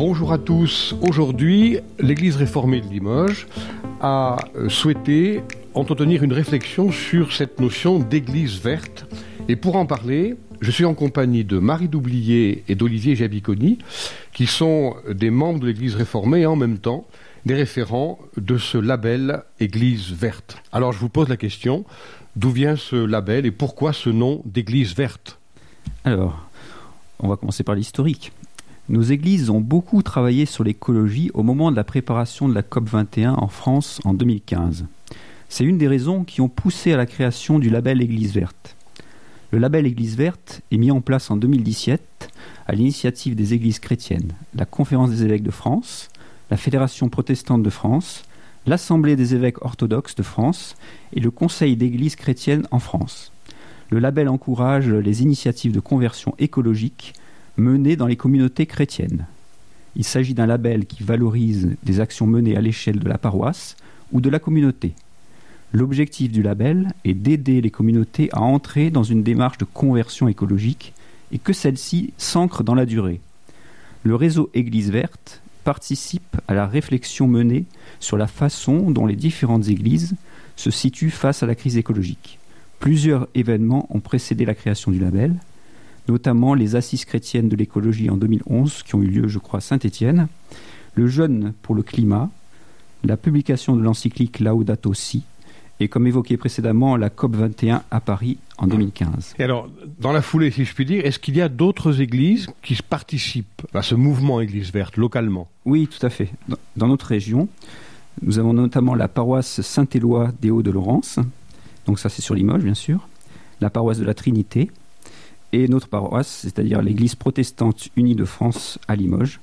Bonjour à tous. Aujourd'hui, l'Église réformée de Limoges a souhaité entretenir une réflexion sur cette notion d'église verte. Et pour en parler, je suis en compagnie de Marie Doublier et d'Olivier Jabiconi, qui sont des membres de l'Église réformée et en même temps des référents de ce label Église verte. Alors je vous pose la question, d'où vient ce label et pourquoi ce nom d'Église verte ? Alors, on va commencer par l'historique. Nos églises ont beaucoup travaillé sur l'écologie au moment de la préparation de la COP21 en France en 2015. C'est une des raisons qui ont poussé à la création du label Église verte. Le label Église verte est mis en place en 2017 à l'initiative des églises chrétiennes, la Conférence des évêques de France, la Fédération protestante de France, l'Assemblée des évêques orthodoxes de France et le Conseil d'églises chrétiennes en France. Le label encourage les initiatives de conversion écologique menées dans les communautés chrétiennes. Il s'agit d'un label qui valorise des actions menées à l'échelle de la paroisse ou de la communauté. L'objectif du label est d'aider les communautés à entrer dans une démarche de conversion écologique et que celle-ci s'ancre dans la durée. Le réseau Église verte participe à la réflexion menée sur la façon dont les différentes églises se situent face à la crise écologique. Plusieurs événements ont précédé la création du label, notamment les Assises chrétiennes de l'écologie en 2011, qui ont eu lieu, je crois, à Saint-Étienne, le Jeûne pour le climat, la publication de l'encyclique Laudato Si, et comme évoqué précédemment, la COP21 à Paris en 2015. Et alors, dans la foulée, si je puis dire, est-ce qu'il y a d'autres églises qui participent à ce mouvement Église verte, localement ? Oui, tout à fait. Dans notre région, nous avons notamment la paroisse Saint-Éloi des Hauts-de-Laurence, donc ça c'est sur Limoges bien sûr, la paroisse de la Trinité, et notre paroisse, c'est-à-dire l'Église protestante unie de France à Limoges.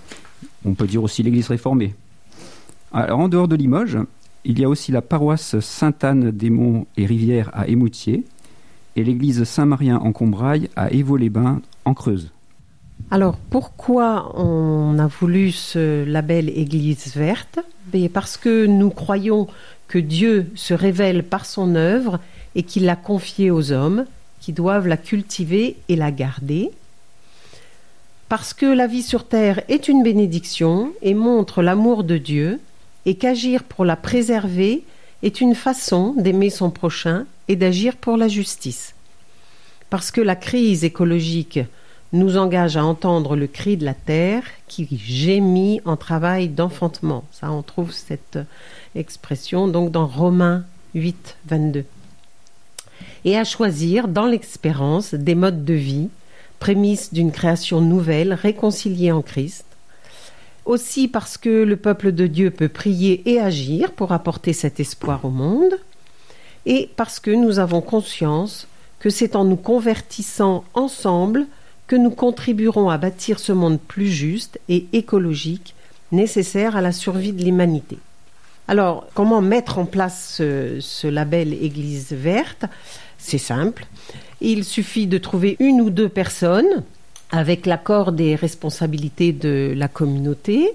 On peut dire aussi l'Église réformée. Alors en dehors de Limoges, il y a aussi la paroisse Sainte-Anne des Monts et Rivières à Émoutier et l'église Saint-Marien en Combrailles à Évaux-les-Bains en Creuse. Alors pourquoi on a voulu ce label Église verte ? Parce que nous croyons que Dieu se révèle par son œuvre et qu'il l'a confiée aux hommes qui doivent la cultiver et la garder. Parce que la vie sur terre est une bénédiction et montre l'amour de Dieu, et qu'agir pour la préserver est une façon d'aimer son prochain et d'agir pour la justice. Parce que la crise écologique nous engage à entendre le cri de la terre qui gémit en travail d'enfantement. Ça, on trouve cette expression donc dans Romains 8, 22. Et à choisir dans l'espérance des modes de vie, prémices d'une création nouvelle réconciliée en Christ. Aussi parce que le peuple de Dieu peut prier et agir pour apporter cet espoir au monde, et parce que nous avons conscience que c'est en nous convertissant ensemble que nous contribuerons à bâtir ce monde plus juste et écologique nécessaire à la survie de l'humanité. Alors, comment mettre en place ce label Église verte ? C'est simple. Il suffit de trouver une ou deux personnes avec l'accord des responsabilités de la communauté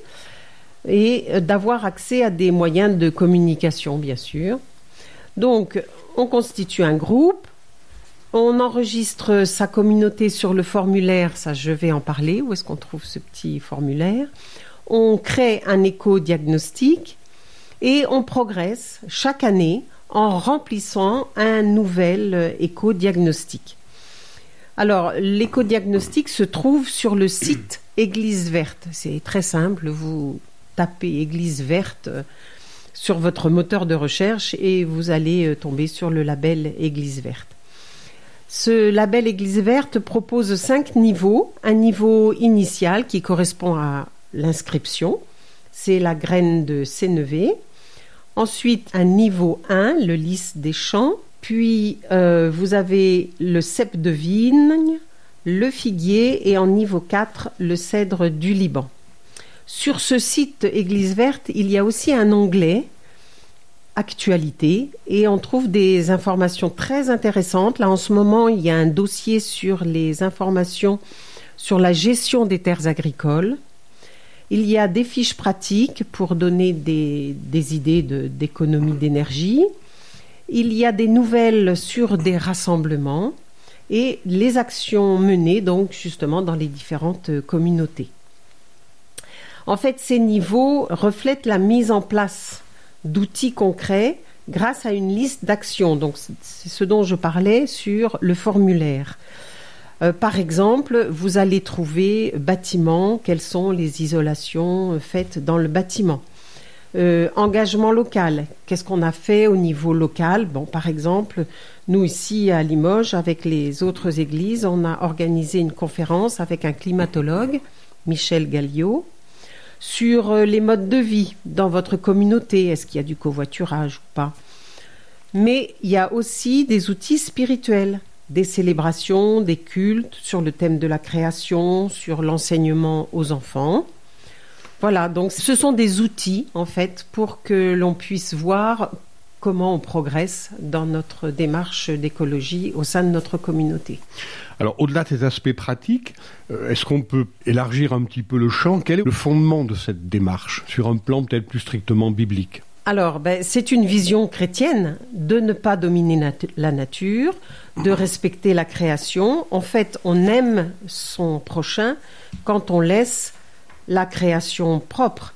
et d'avoir accès à des moyens de communication, bien sûr. Donc, on constitue un groupe, on enregistre sa communauté sur le formulaire, ça je vais en parler, où est-ce qu'on trouve ce petit formulaire. On crée un éco-diagnostic et on progresse chaque année en remplissant un nouvel éco-diagnostic. Alors, l'éco-diagnostic se trouve sur le site Église verte. C'est très simple, vous tapez Église verte sur votre moteur de recherche et vous allez tomber sur le label Église verte. Ce label Église verte propose 5 niveaux. Un niveau initial qui correspond à l'inscription, c'est la graine de sénévé. Ensuite, un niveau 1, le lys des champs. Puis, vous avez le cep de vigne, le figuier et en niveau 4, le cèdre du Liban. Sur ce site Église verte, il y a aussi un onglet Actualité et on trouve des informations très intéressantes. Là, en ce moment, il y a un dossier sur les informations sur la gestion des terres agricoles. Il y a des fiches pratiques pour donner des idées d'économie d'énergie. Il y a des nouvelles sur des rassemblements et les actions menées donc justement dans les différentes communautés. En fait, ces niveaux reflètent la mise en place d'outils concrets grâce à une liste d'actions. Donc, c'est ce dont je parlais sur le formulaire. Par exemple, vous allez trouver bâtiment, quelles sont les isolations faites dans le bâtiment. Engagement local, qu'est-ce qu'on a fait au niveau local? Bon, par exemple, nous ici à Limoges, avec les autres églises, on a organisé une conférence avec un climatologue, Michel Galliot, sur les modes de vie dans votre communauté. Est-ce qu'il y a du covoiturage ou pas? Mais il y a aussi des outils spirituels, des célébrations, des cultes sur le thème de la création, sur l'enseignement aux enfants. Voilà, donc ce sont des outils, en fait, pour que l'on puisse voir comment on progresse dans notre démarche d'écologie au sein de notre communauté. Alors, au-delà de ces aspects pratiques, est-ce qu'on peut élargir un petit peu le champ? Quel est le fondement de cette démarche, sur un plan peut-être plus strictement biblique? Alors, c'est une vision chrétienne de ne pas dominer la nature, de respecter la création. En fait, on aime son prochain quand on laisse la création propre.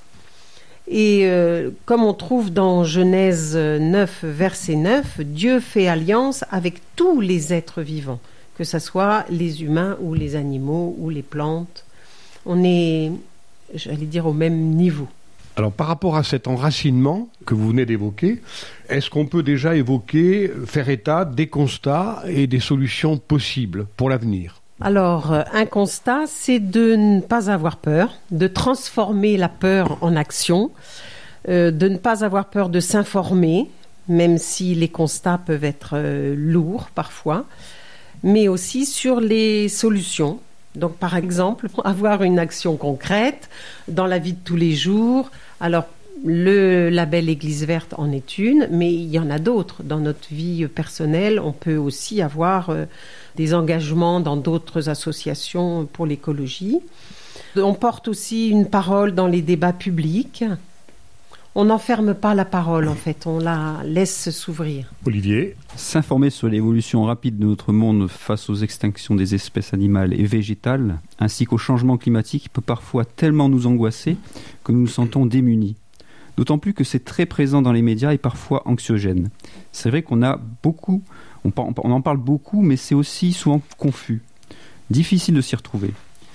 Et comme on trouve dans Genèse 9, verset 9, Dieu fait alliance avec tous les êtres vivants, que ce soit les humains ou les animaux ou les plantes. On est, j'allais dire, au même niveau. Alors, par rapport à cet enracinement que vous venez d'évoquer, est-ce qu'on peut déjà évoquer, faire état des constats et des solutions possibles pour l'avenir? Alors, un constat, c'est de ne pas avoir peur, de transformer la peur en action, de ne pas avoir peur de s'informer, même si les constats peuvent être lourds parfois, mais aussi sur les solutions. Donc, par exemple, avoir une action concrète dans la vie de tous les jours. Alors, le label Église verte en est une, mais il y en a d'autres. Dans notre vie personnelle, on peut aussi avoir des engagements dans d'autres associations pour l'écologie. On porte aussi une parole dans les débats publics. On n'enferme pas la parole, en fait, on la laisse s'ouvrir. Olivier? S'informer sur l'évolution rapide de notre monde face aux extinctions des espèces animales et végétales, ainsi qu'au changement climatique, peut parfois tellement nous angoisser que nous nous sentons démunis. D'autant plus que c'est très présent dans les médias et parfois anxiogène. C'est vrai qu'on a beaucoup, on en parle beaucoup, mais c'est aussi souvent confus. Difficile de s'y retrouver.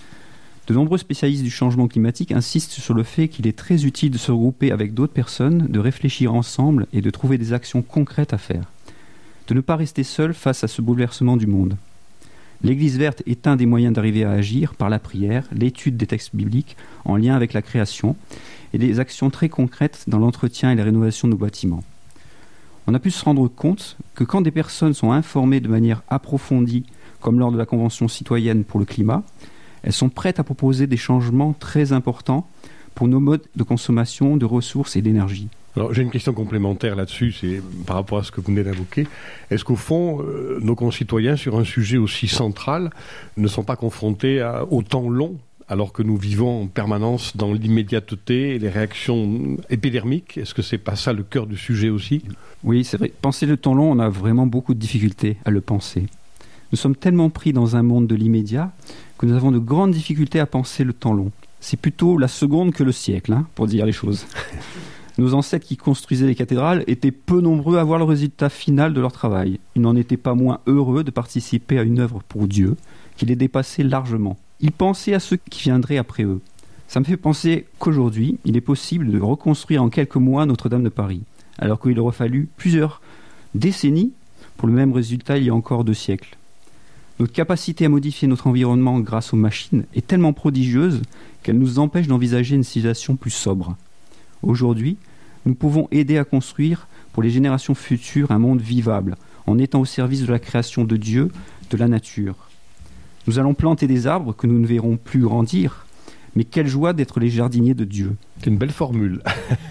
De nombreux spécialistes du changement climatique insistent sur le fait qu'il est très utile de se regrouper avec d'autres personnes, de réfléchir ensemble et de trouver des actions concrètes à faire. De ne pas rester seul face à ce bouleversement du monde. L'Église verte est un des moyens d'arriver à agir par la prière, l'étude des textes bibliques en lien avec la création et des actions très concrètes dans l'entretien et la rénovation de nos bâtiments. On a pu se rendre compte que quand des personnes sont informées de manière approfondie, comme lors de la Convention citoyenne pour le climat, elles sont prêtes à proposer des changements très importants pour nos modes de consommation de ressources et d'énergie. Alors, j'ai une question complémentaire là-dessus, c'est par rapport à ce que vous venez d'invoquer. Est-ce qu'au fond, nos concitoyens, sur un sujet aussi central, ne sont pas confrontés au temps long, alors que nous vivons en permanence dans l'immédiateté et les réactions épidermiques? Est-ce que c'est pas ça le cœur du sujet aussi? Oui, c'est vrai. Penser le temps long, on a vraiment beaucoup de difficultés à le penser. Nous sommes tellement pris dans un monde de l'immédiat que nous avons de grandes difficultés à penser le temps long. C'est plutôt la seconde que le siècle, pour dire les choses. Nos ancêtres qui construisaient les cathédrales étaient peu nombreux à voir le résultat final de leur travail. Ils n'en étaient pas moins heureux de participer à une œuvre pour Dieu, qui les dépassait largement. Ils pensaient à ceux qui viendraient après eux. Ça me fait penser qu'aujourd'hui, il est possible de reconstruire en quelques mois Notre-Dame de Paris, alors qu'il aurait fallu plusieurs décennies pour le même résultat il y a encore 2 siècles. Notre capacité à modifier notre environnement grâce aux machines est tellement prodigieuse qu'elle nous empêche d'envisager une civilisation plus sobre. Aujourd'hui, nous pouvons aider à construire pour les générations futures un monde vivable, en étant au service de la création de Dieu, de la nature. Nous allons planter des arbres que nous ne verrons plus grandir, mais quelle joie d'être les jardiniers de Dieu. C'est une belle formule.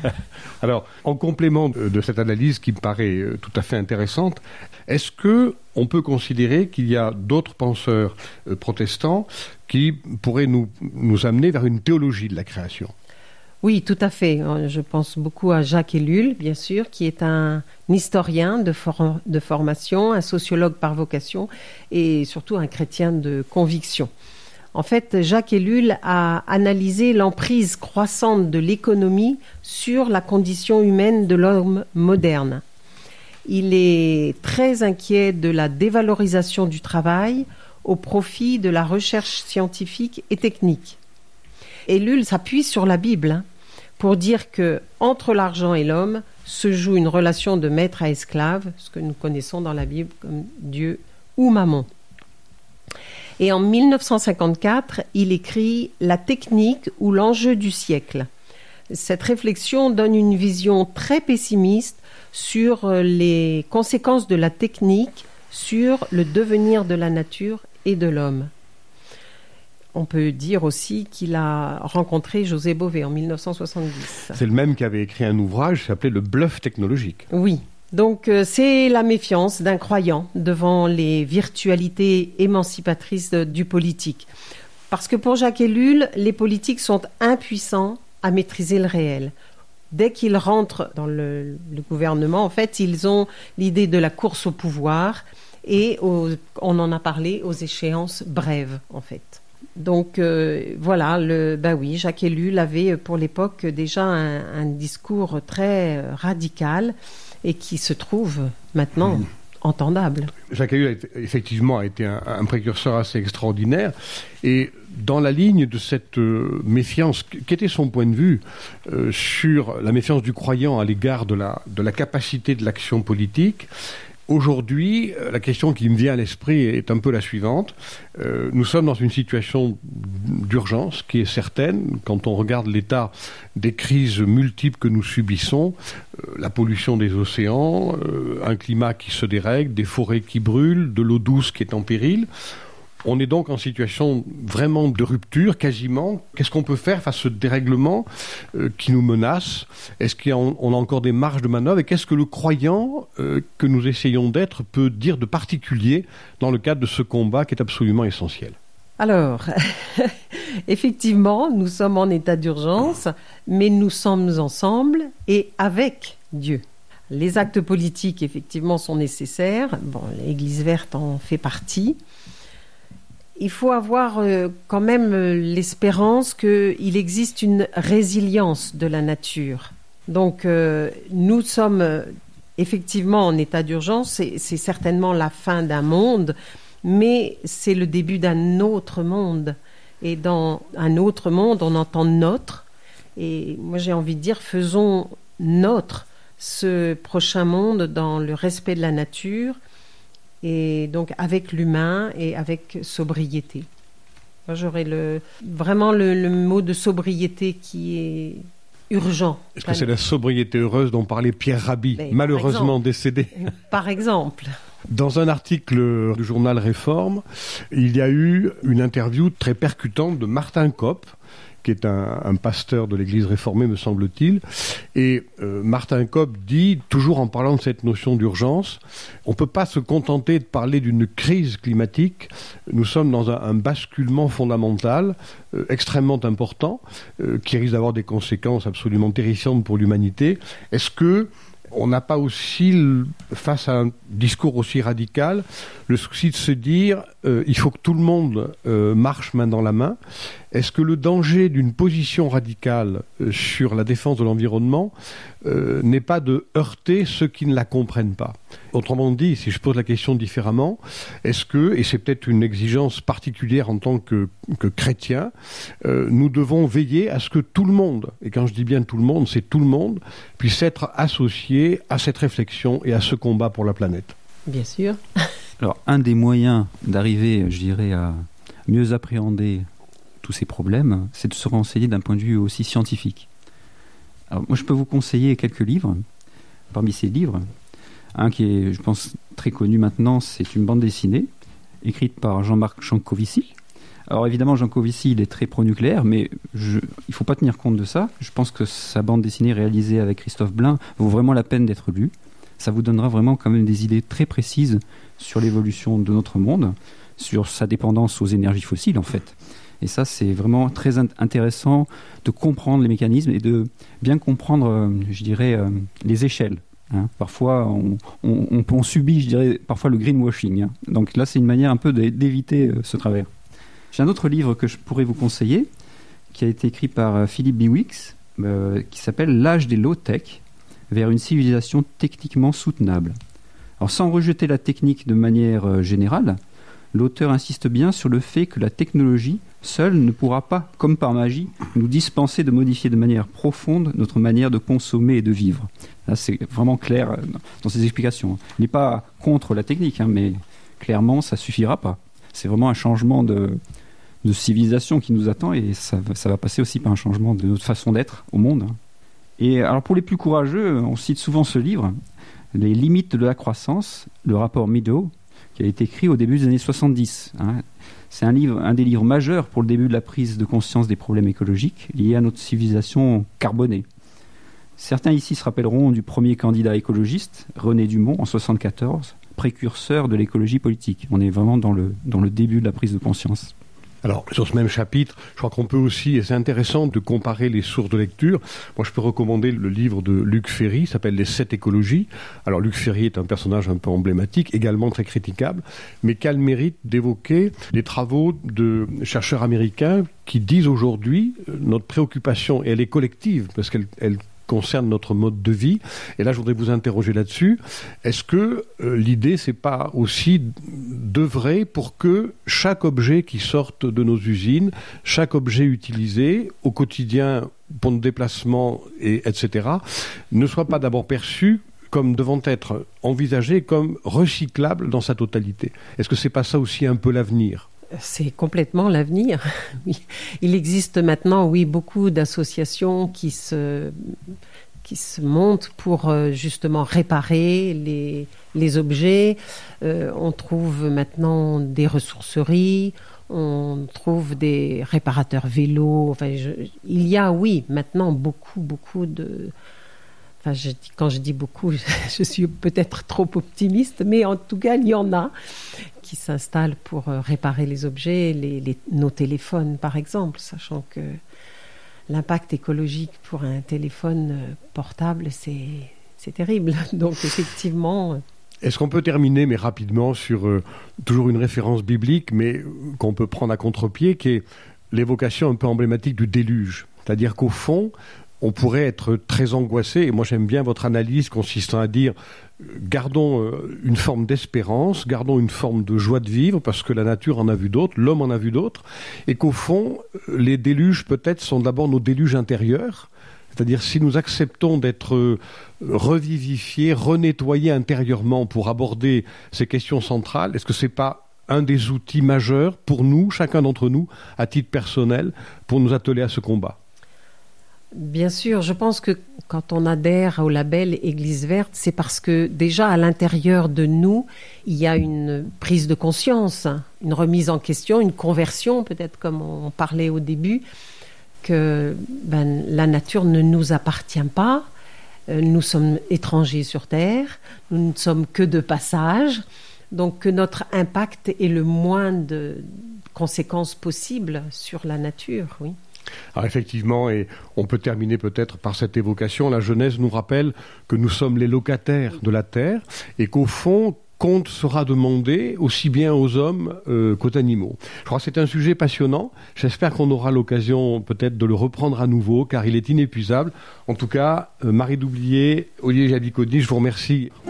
Alors, en complément de cette analyse qui me paraît tout à fait intéressante, est-ce qu'on peut considérer qu'il y a d'autres penseurs protestants qui pourraient nous amener vers une théologie de la création? Oui, tout à fait. Je pense beaucoup à Jacques Ellul, bien sûr, qui est un historien de formation, un sociologue par vocation et surtout un chrétien de conviction. En fait, Jacques Ellul a analysé l'emprise croissante de l'économie sur la condition humaine de l'homme moderne. Il est très inquiet de la dévalorisation du travail au profit de la recherche scientifique et technique. Ellul s'appuie sur la Bible pour dire que entre l'argent et l'homme se joue une relation de maître à esclave, ce que nous connaissons dans la Bible comme Dieu ou Mammon. Et en 1954, il écrit « La technique ou l'enjeu du siècle ». Cette réflexion donne une vision très pessimiste sur les conséquences de la technique sur le devenir de la nature et de l'homme. On peut dire aussi qu'il a rencontré José Bové en 1970. C'est le même qui avait écrit un ouvrage qui s'appelait « Le bluff technologique ». Oui. Donc c'est la méfiance d'un croyant devant les virtualités émancipatrices du politique. Parce que pour Jacques Ellul, les politiques sont impuissants à maîtriser le réel. Dès qu'ils rentrent dans le gouvernement, en fait, ils ont l'idée de la course au pouvoir et on en a parlé aux échéances brèves, en fait. Donc voilà, Jacques Ellul avait pour l'époque déjà un discours très radical et qui se trouve maintenant entendable. Jacques Ellul effectivement a été un précurseur assez extraordinaire. Et dans la ligne de cette méfiance, qu'était son point de vue sur la méfiance du croyant à l'égard de la capacité de l'action politique ? Aujourd'hui, la question qui me vient à l'esprit est un peu la suivante. Nous sommes dans une situation d'urgence qui est certaine quand on regarde l'état des crises multiples que nous subissons, la pollution des océans, un climat qui se dérègle, des forêts qui brûlent, de l'eau douce qui est en péril. On est donc en situation vraiment de rupture, quasiment. Qu'est-ce qu'on peut faire face à ce dérèglement qui nous menace ? Est-ce qu'on a encore des marges de manœuvre ? Et qu'est-ce que le croyant que nous essayons d'être peut dire de particulier dans le cadre de ce combat qui est absolument essentiel ? Alors, effectivement, nous sommes en état d'urgence, mais nous sommes ensemble et avec Dieu. Les actes politiques, effectivement, sont nécessaires. Bon, l'Église verte en fait partie. Il faut avoir quand même l'espérance qu'il existe une résilience de la nature. Donc, nous sommes effectivement en état d'urgence. C'est certainement la fin d'un monde, mais c'est le début d'un autre monde. Et dans un autre monde, on entend notre. Et moi, j'ai envie de dire, faisons notre ce prochain monde dans le respect de la nature, et donc avec l'humain et avec sobriété. Moi, j'aurais vraiment le mot de sobriété qui est urgent. Est-ce que c'est la sobriété heureuse dont parlait Pierre Rabhi, malheureusement décédé ? Par exemple. Dans un article du journal Réforme, il y a eu une interview très percutante de Martin Kopp, qui est un pasteur de l'Église réformée, me semble-t-il. Et Martin Kopp dit, toujours en parlant de cette notion d'urgence, on ne peut pas se contenter de parler d'une crise climatique. Nous sommes dans un basculement fondamental, extrêmement important, qui risque d'avoir des conséquences absolument terrifiantes pour l'humanité. Est-ce que on n'a pas aussi, face à un discours aussi radical, le souci de se dire il faut que tout le monde marche main dans la main. Est-ce que le danger d'une position radicale sur la défense de l'environnement n'est pas de heurter ceux qui ne la comprennent pas ? Autrement dit, si je pose la question différemment, est-ce que, et c'est peut-être une exigence particulière en tant que chrétien, nous devons veiller à ce que tout le monde, et quand je dis bien tout le monde, c'est tout le monde, puisse être associé à cette réflexion et à ce combat pour la planète ? Bien sûr. Alors, un des moyens d'arriver, je dirais, à mieux appréhender tous ces problèmes, c'est de se renseigner d'un point de vue aussi scientifique. Alors, moi, je peux vous conseiller quelques livres. Parmi ces livres, un qui est, je pense, très connu maintenant, c'est une bande dessinée écrite par Jean-Marc Jancovici. Alors évidemment, Jancovici, il est très pro-nucléaire, mais il ne faut pas tenir compte de ça. Je pense que sa bande dessinée réalisée avec Christophe Blain vaut vraiment la peine d'être lue. Ça vous donnera vraiment quand même des idées très précises sur l'évolution de notre monde, sur sa dépendance aux énergies fossiles en fait. Et ça, c'est vraiment très intéressant de comprendre les mécanismes et de bien comprendre, je dirais, les échelles. Hein. Parfois, on subit, je dirais, parfois le greenwashing. Hein. Donc là, c'est une manière un peu d'éviter ce travers. J'ai un autre livre que je pourrais vous conseiller, qui a été écrit par Philippe Biwix, qui s'appelle « L'âge des low-tech, vers une civilisation techniquement soutenable ». Alors, sans rejeter la technique de manière générale, l'auteur insiste bien sur le fait que la technologie seule ne pourra pas, comme par magie, nous dispenser de modifier de manière profonde notre manière de consommer et de vivre. Là, c'est vraiment clair dans ses explications. Il n'est pas contre la technique, mais clairement, ça ne suffira pas. C'est vraiment un changement de civilisation qui nous attend, et ça va passer aussi par un changement de notre façon d'être au monde. Et alors, pour les plus courageux, on cite souvent ce livre, « Les limites de la croissance », le rapport Meadow, qui a été écrit au début des années 70. C'est un des livres majeurs pour le début de la prise de conscience des problèmes écologiques liés à notre civilisation carbonée. Certains ici se rappelleront du premier candidat écologiste, René Dumont, en 1974, précurseur de l'écologie politique. On est vraiment dans le début de la prise de conscience. Alors, sur ce même chapitre, je crois qu'on peut aussi, et c'est intéressant de comparer les sources de lecture. Moi, je peux recommander le livre de Luc Ferry, qui s'appelle « Les 7 écologies ». Alors, Luc Ferry est un personnage un peu emblématique, également très critiquable, mais qui a le mérite d'évoquer les travaux de chercheurs américains qui disent aujourd'hui, notre préoccupation, et elle est collective, parce qu'elle concerne notre mode de vie. Et là, je voudrais vous interroger là-dessus. Est-ce que l'idée, c'est pas aussi d'œuvrer pour que chaque objet qui sorte de nos usines, chaque objet utilisé au quotidien pour nos déplacements, etc., ne soit pas d'abord perçu comme devant être envisagé comme recyclable dans sa totalité? Est-ce que c'est pas ça aussi un peu l'avenir? C'est complètement l'avenir. Oui. Il existe maintenant, oui, beaucoup d'associations qui se montent pour justement réparer les objets. On trouve maintenant des ressourceries, on trouve des réparateurs vélos. Enfin, il y a, oui, maintenant beaucoup de... Enfin, quand je dis beaucoup, je suis peut-être trop optimiste, mais en tout cas, il y en a qui s'installent pour réparer les objets, nos téléphones par exemple, sachant que l'impact écologique pour un téléphone portable, c'est terrible. Donc effectivement... Est-ce qu'on peut terminer, mais rapidement, sur toujours une référence biblique, mais qu'on peut prendre à contre-pied, qui est l'évocation un peu emblématique du déluge? C'est-à-dire qu'au fond, on pourrait être très angoissé, et moi j'aime bien votre analyse consistant à dire gardons une forme d'espérance, gardons une forme de joie de vivre, parce que la nature en a vu d'autres, l'homme en a vu d'autres, et qu'au fond, les déluges peut-être sont d'abord nos déluges intérieurs, c'est-à-dire si nous acceptons d'être revivifiés, renettoyés intérieurement pour aborder ces questions centrales, est-ce que c'est pas un des outils majeurs pour nous, chacun d'entre nous, à titre personnel, pour nous atteler à ce combat? Bien sûr, je pense que quand on adhère au label Église verte, c'est parce que déjà à l'intérieur de nous, il y a une prise de conscience, une remise en question, une conversion, peut-être comme on parlait au début, que la nature ne nous appartient pas, nous sommes étrangers sur Terre, nous ne sommes que de passage, donc que notre impact est le moins de conséquences possibles sur la nature, oui. Alors effectivement, et on peut terminer peut-être par cette évocation, la Genèse nous rappelle que nous sommes les locataires de la terre et qu'au fond, compte sera demandé aussi bien aux hommes qu'aux animaux. Je crois que c'est un sujet passionnant. J'espère qu'on aura l'occasion peut-être de le reprendre à nouveau car il est inépuisable. En tout cas, Marie Doublier, Olivier Jabiconi, je vous remercie.